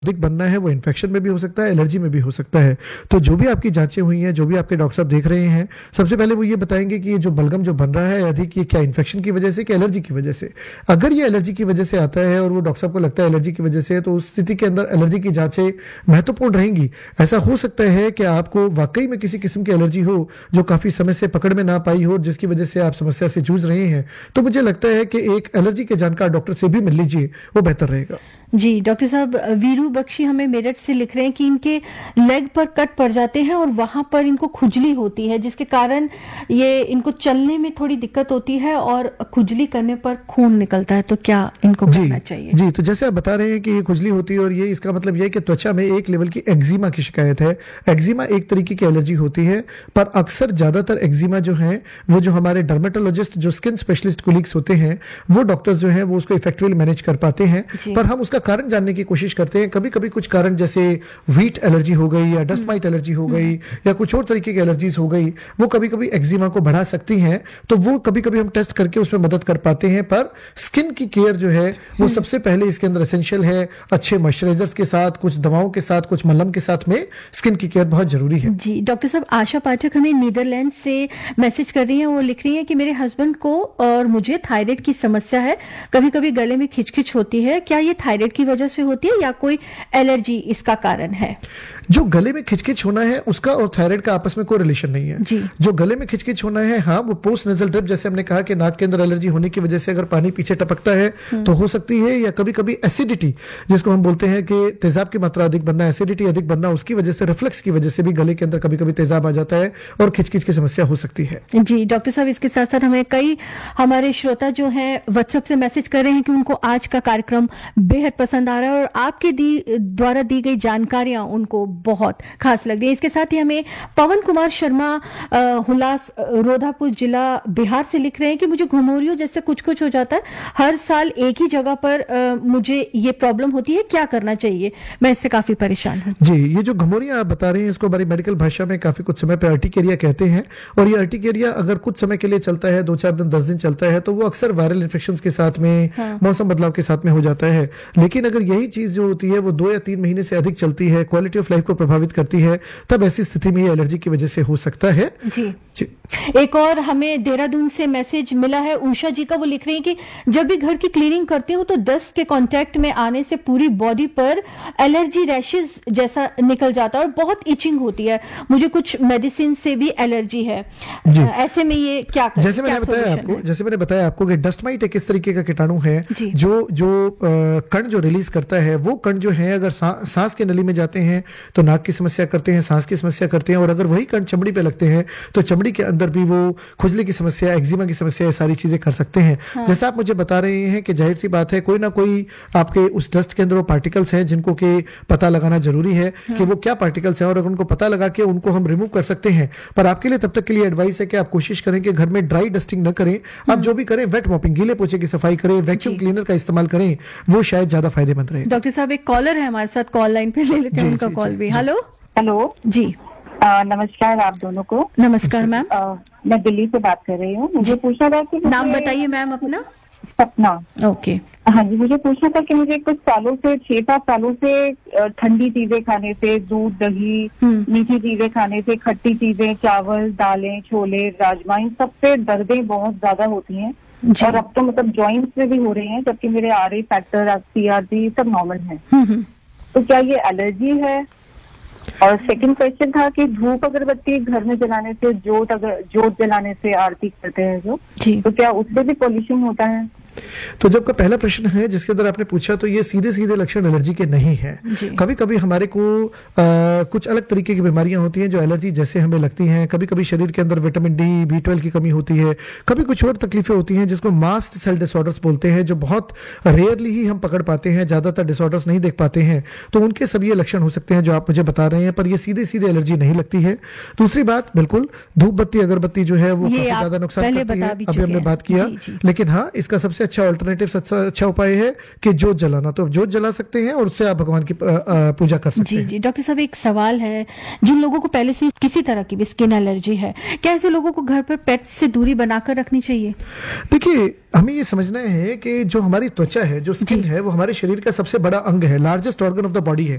अधिक बनना है वो इन्फेक्शन में भी हो सकता है, एलर्जी में भी हो सकता है। तो जो भी आपकी जांचें हुई हैं, जो भी आपके डॉक्टर साहब देख रहे हैं, सबसे पहले वो ये बताएंगे कि ये जो बलगम जो बन रहा है अधिक, ये क्या इन्फेक्शन की वजह से कि एलर्जी की वजह से। अगर ये एलर्जी की वजह से आता है और वो डॉक्टर साहब को लगता है एलर्जी की वजह से, तो उस स्थिति के अंदर एलर्जी की जांचें महत्वपूर्ण रहेंगी। ऐसा हो सकता है कि आपको वाकई में किसी किस्म की एलर्जी हो जो काफी समय से पकड़ में ना पाई हो, जिसकी वजह से आप समस्या से जूझ रहे हैं। तो मुझे लगता है कि एक एलर्जी के जानकार डॉक्टर से भी मिल लीजिए, वो बेहतर रहेगा। जी डॉक्टर साहब, वीरू बख्शी हमें मेरठ से लिख रहे हैं कि इनके लेग पर कट पड़ जाते हैं और वहां पर इनको खुजली होती है, जिसके कारण ये इनको चलने में थोड़ी दिक्कत होती है और खुजली करने पर खून निकलता है। तो क्या इनको करना चाहिए? जी, तो जैसे आप बता रहे हैं कि ये खुजली होती है और ये इसका मतलब ये है कि त्वचा में एक लेवल की एक्जिमा की शिकायत है। एक्जिमा एक तरीके की एलर्जी होती है, पर अक्सर ज्यादातर एक्जिमा जो है वो जो हमारे डर्मेटोलॉजिस्ट, जो स्किन स्पेशलिस्ट कोलिग्स होते हैं, वो डॉक्टर्स जो है वो उसको इफेक्टिवली मैनेज कर पाते हैं। पर हम उसका कारण जानने की कोशिश करते हैं। कभी कभी कुछ कारण जैसे वीट एलर्जी हो गई या डस्ट माइट एलर्जी हो गई या कुछ और तरीके की एलर्जीज हो गई, वो कभी कभी एक्जिमा को बढ़ा सकती हैं। तो वो कभी कभी हम टेस्ट करके उसमें मदद कर पाते हैं। पर स्किन की केयर जो है वो सबसे पहले इसके अंदर एसेंशियल है। अच्छे मॉइस्चराइजर्स के साथ, कुछ दवाओं के साथ, कुछ मलहम के साथ में स्किन की केयर बहुत जरूरी है। जी डॉक्टर साहब, आशा पाठक हमें नीदरलैंड से मैसेज कर रही हैं। वो लिख रही हैं कि मेरे हस्बैंड को और मुझे थायराइड की समस्या है, कभी कभी गले में खिचखिच होती है। क्या ये थायराइड की वजह से होती है या कोई एलर्जी इसका कारण है? जो गले में खिचखिच होना है उसका और थायराइड का आपस में कोई रिलेशन नहीं है। जी। जो गले में खिचखिच होना है, हाँ, वो पोस्ट नेजल ड्रिप, जैसे हमने कहा कि नाक के अंदर एलर्जी होने की वजह से अगर पानी पीछे टपकता है तो हो सकती है, या कभी कभी एसिडिटी, जिसको हम बोलते हैं कि तेजाब की मात्रा अधिक बनना, एसिडिटी अधिक बनना, उसकी वजह से, रिफ्लक्स की वजह से भी गले के अंदर कभी कभी तेजाब आ जाता है और खिचखिच की समस्या हो सकती है। जी डॉक्टर साहब, इसके साथ साथ हमें कई हमारे श्रोता जो हैं व्हाट्सएप से मैसेज कर रहे हैं कि उनको आज का कार्यक्रम बेहद पसंद आ रहा है और आपके द्वारा दी गई जानकारियां उनको बहुत खास लग रही है। इसके साथ ही हमें पवन कुमार शर्मा हुलास रोधापुर जिला बिहार से लिख रहे हैं कि मुझे घुमोरियों जैसे कुछ कुछ हो जाता है, हर साल एक ही जगह पर मुझे ये प्रॉब्लम होती है, क्या करना चाहिए? मैं इससे काफी परेशान हूँ। जी, ये जो घुमोरियां आप बता रहे हैं इसको हमारी मेडिकल भाषा में काफी कुछ समय पे अर्टिकेरिया कहते हैं। और ये अर्टिकेरिया अगर कुछ समय के लिए चलता है, 2-4 दिन 10 दिन चलता है, तो वो अक्सर वायरल इन्फेक्शन के साथ में, मौसम बदलाव के साथ में हो जाता है। लेकिन अगर यही चीज जो होती है वो 2 या 3 महीने से अधिक चलती है, क्वालिटी ऑफ लाइफ को प्रभावित करती है, तब ऐसी स्थिति में ये एलर्जी की वजह से हो सकता है। जी। एक और हमें देहरादून से मैसेज मिला है उषा जी का। वो लिख रही हैं कि जब भी घर की क्लीनिंग करती हूँ तो डस्ट के कांटेक्ट में आने से पूरी बॉडी पर एलर्जी रैशेस जैसा निकल जाता है और बहुत इचिंग होती है। मुझे कुछ मेडिसिन से भी एलर्जी है। ऐसे में ये क्या करें? जैसे मैंने बताया आपको कि डस्ट माइट एक इस तरीके का कीटाणु है जो कण जो रिलीज करता है, वो कण जो है अगर सांस के नली में जाते हैं तो नाक की समस्या करते हैं, सांस की समस्या करते हैं, और अगर वही कण चमड़ी पे लगते हैं तो चमड़ी के अंदर भी वो खुजली की समस्या, एक्जिमा की समस्या, ये सारी चीजें कर सकते हैं। जैसा आप मुझे बता रहे हैं कि जाहिर सी बात है कोई ना कोई आपके उस डस्ट के अंदर वो पार्टिकल्स हैं जिनको के पता लगाना जरूरी है कि वो क्या पार्टिकल्स हैं, और अगर उनको पता लगा के उनको हम रिमूव कर सकते हैं। पर आपके लिए तब तक के लिए एडवाइस है कि आप कोशिश करें कि घर में ड्राई डस्टिंग न करें। आप जो भी करें, वेट मॉपिंग, गीले पोछे की सफाई करें, वैक्यूम क्लीनर का इस्तेमाल करें, वो शायद ज्यादा फायदेमंद रहे। डॉक्टर साहब, एक कॉलर है हमारे साथ, कॉल लाइन पे ले लेते हैं उनका कॉल भी। हेलो जी, नमस्कार आप दोनों को। नमस्कार मैम, मैं दिल्ली से बात कर रही हूँ। मुझे पूछना था कि नाम बताइए मैम अपना। सपना। ओके। हाँ जी, मुझे पूछना था कि मुझे कुछ सालों से, 6-7 सालों से ठंडी चीजें खाने से, दूध, दही, मीठी चीजें खाने से, खट्टी चीजें, चावल, दालें, छोले, राजमा, इन सबसे दर्दें बहुत ज्यादा होती हैं। और अब तो मतलब जॉइंट्स में भी हो रही हैं, जबकि मेरे RA फैक्टर, CRP सब नॉर्मल है। तो क्या ये एलर्जी है? और सेकंड क्वेश्चन था कि धूप अगरबत्ती घर में जलाने से, जोत जलाने से आरती करते हैं जो, तो क्या उससे भी पॉल्यूशन होता है? तो जब का पहला प्रश्न है जिसके अंदर आपने पूछा, तो ये सीधे सीधे लक्षण एलर्जी के नहीं है। कभी कभी हमारे को कुछ अलग तरीके की बीमारियां होती हैं जो एलर्जी जैसे हमें लगती हैं। कभी कभी शरीर के अंदर विटामिन D, B12 की कमी होती है। कभी कुछ और तकलीफें होती हैं जिसको मास्ट सेल डिसऑर्डर्स बोलते हैं, जो बहुत रेयरली ही हम पकड़ पाते हैं, ज्यादातर डिसऑर्डर्स नहीं देख पाते हैं। तो उनके सभी ये लक्षण हो सकते हैं जो आप मुझे बता रहे हैं, पर ये सीधे सीधे एलर्जी नहीं लगती है। दूसरी बात, बिल्कुल धूप बत्ती अगरबत्ती जो है वो काफी ज्यादा नुकसान करती है, अभी हमने बात किया। लेकिन हाँ, इसका सबसे सबसे अच्छा ऑल्टरनेटिव, सबसे अच्छा उपाय है कि जोत जलाना। तो जोत जला सकते हैं और उससे आप भगवान की पूजा कर सकते हैं। जी डॉक्टर साहब, एक सवाल है, जिन लोगों को पहले से किसी तरह की भी स्किन एलर्जी है, क्या ऐसे लोगों को घर पर पेट्स से दूरी बनाकर रखनी चाहिए? देखिए, हमें ये समझना है कि जो हमारी त्वचा है, जो स्किन है, वो हमारे शरीर का सबसे बड़ा अंग है, largest organ of the body है।